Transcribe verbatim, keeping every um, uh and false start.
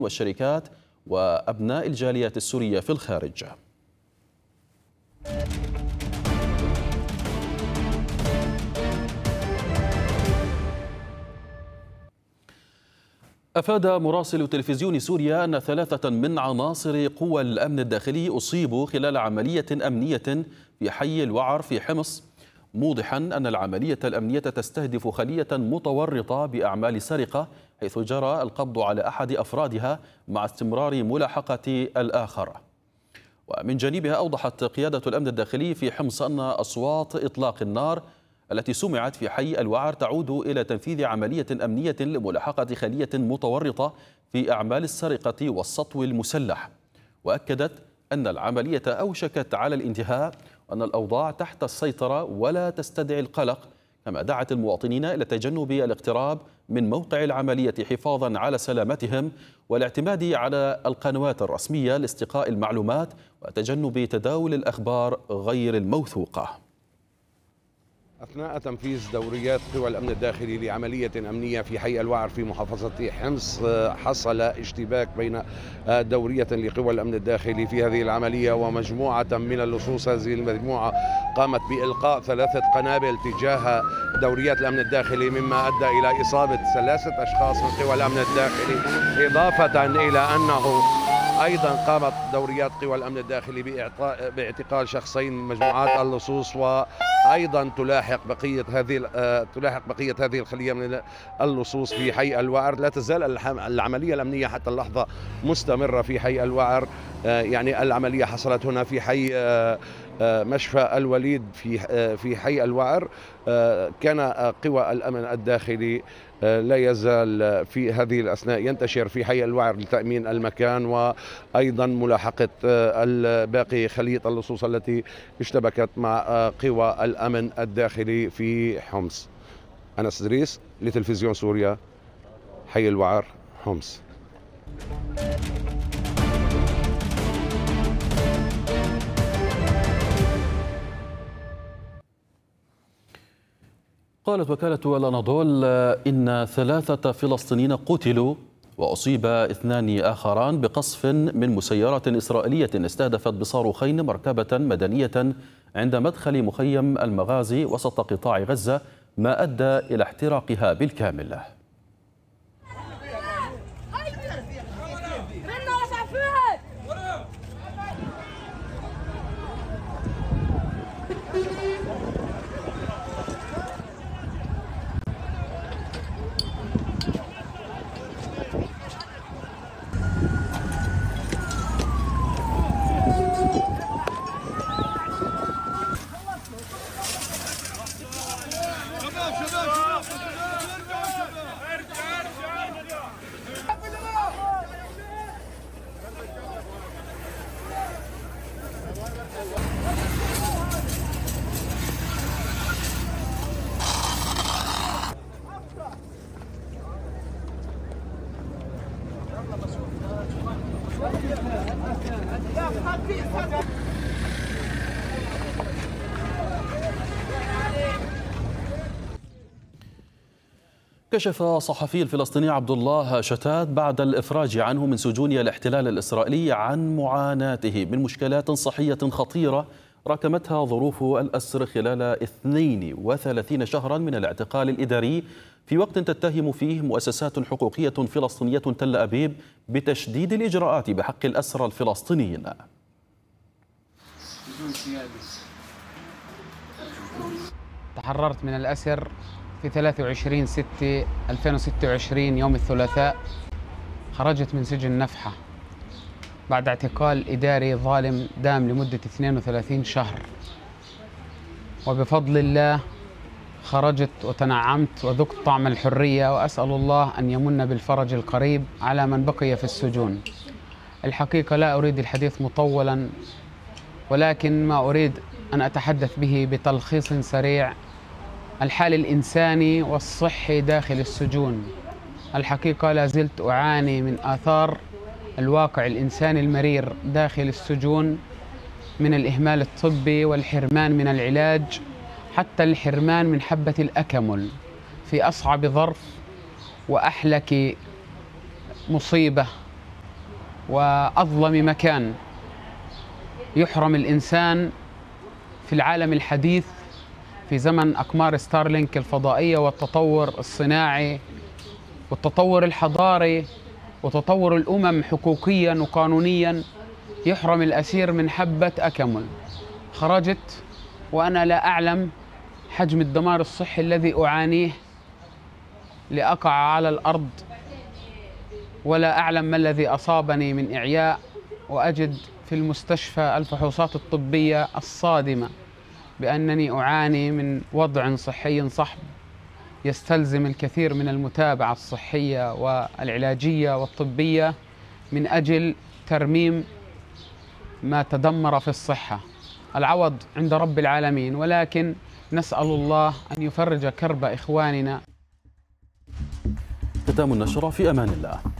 والشركات وأبناء الجاليات السورية في الخارج. أفاد مراسل تلفزيون سوريا أن ثلاثة من عناصر قوى الأمن الداخلي أصيبوا خلال عملية أمنية في حي الوعر في حمص، موضحا أن العملية الأمنية تستهدف خلية متورطة بأعمال سرقة، حيث جرى القبض على أحد أفرادها مع استمرار ملاحقة الآخر. ومن جانبها أوضحت قيادة الأمن الداخلي في حمص أن أصوات إطلاق النار التي سمعت في حي الوعر تعود إلى تنفيذ عملية أمنية لملاحقة خلية متورطة في أعمال السرقة والسطو المسلح، وأكدت أن العملية أوشكت على الانتهاء وأن الأوضاع تحت السيطرة ولا تستدعي القلق، كما دعت المواطنين إلى تجنب الاقتراب من موقع العملية حفاظا على سلامتهم والاعتماد على القنوات الرسمية لاستقاء المعلومات وتجنب تداول الأخبار غير الموثوقة. أثناء تنفيذ دوريات قوى الأمن الداخلي لعملية أمنية في حي الوعر في محافظة حمص، حصل اشتباك بين دورية لقوى الأمن الداخلي في هذه العملية ومجموعة من اللصوص. هذه المجموعة قامت بإلقاء ثلاثة قنابل تجاه دوريات الأمن الداخلي، مما أدى إلى إصابة ثلاثة أشخاص من قوى الأمن الداخلي، إضافة إلى أنه أيضا قامت دوريات قوى الأمن الداخلي باعتقال شخصين من مجموعات اللصوص، وأيضا تلاحق بقية هذه تلاحق بقية هذه الخلية من اللصوص في حي الوعر. لا تزال العملية الأمنية حتى اللحظة مستمرة في حي الوعر. يعني العملية حصلت هنا في حي مشفى الوليد في في حي الوعر. كان قوى الأمن الداخلي لا يزال في هذه الأثناء ينتشر في حي الوعر لتأمين المكان وأيضا ملاحقة باقي خلية اللصوص التي اشتبكت مع قوى الأمن الداخلي في حمص. أنس إدريس لتلفزيون سوريا، حي الوعر، حمص. قالت وكالة الأناضول إن ثلاثة فلسطينيين قتلوا وأصيب اثنان آخران بقصف من مسيرة إسرائيلية استهدفت بصاروخين مركبة مدنية عند مدخل مخيم المغازي وسط قطاع غزة، ما أدى إلى احتراقها بالكامل. كشف صحفي الفلسطيني عبد الله شتات بعد الإفراج عنه من سجون الاحتلال الإسرائيلي عن معاناته من مشكلات صحية خطيرة راكمتها ظروف الأسر خلال اثنين وثلاثين شهرا من الاعتقال الإداري، في وقت تتهم فيه مؤسسات حقوقية فلسطينية تل أبيب بتشديد الإجراءات بحق الأسرى الفلسطينيين. تحررت من الأسر في ثلاثة وعشرين ستة ألفين وستة وعشرين يوم الثلاثاء. خرجت من سجن نفحة بعد اعتقال إداري ظالم دام لمدة اثنين وثلاثين شهر، وبفضل الله خرجت وتنعمت وذقت طعم الحرية، وأسأل الله أن يمن بالفرج القريب على من بقي في السجون. الحقيقة لا أريد الحديث مطولا، ولكن ما أريد أن أتحدث به بتلخيص سريع الحال الإنساني والصحي داخل السجون. الحقيقة لا زلت أعاني من آثار الواقع الإنساني المرير داخل السجون، من الإهمال الطبي والحرمان من العلاج، حتى الحرمان من حبة الأكمل في أصعب ظرف وأحلك مصيبة وأظلم مكان يحرم الإنسان في العالم الحديث في زمن أقمار ستارلينك الفضائية والتطور الصناعي والتطور الحضاري وتطور الأمم حقوقيا وقانونيا. يحرم الأسير من حبة أكمل. خرجت وأنا لا أعلم حجم الدمار الصحي الذي أعانيه لأقع على الأرض، ولا أعلم ما الذي أصابني من إعياء، وأجد في المستشفى الفحوصات الطبية الصادمة بأنني أعاني من وضع صحي صعب يستلزم الكثير من المتابعة الصحية والعلاجية والطبية من أجل ترميم ما تدمر في الصحة. العوض عند رب العالمين، ولكن نسأل الله أن يفرج كرب إخواننا. ختام النشرة، في أمان الله.